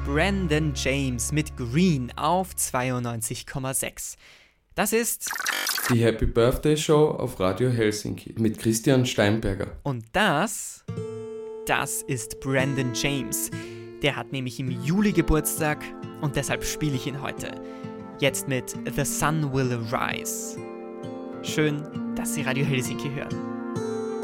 Brandon James mit Green auf 92,6. Das ist die Happy Birthday Show auf Radio Helsinki mit Christian Steinberger. Und das ist Brandon James. Der hat nämlich im Juli Geburtstag und deshalb spiele ich ihn heute. Jetzt mit The Sun Will Rise. Schön, dass Sie Radio Helsinki hören.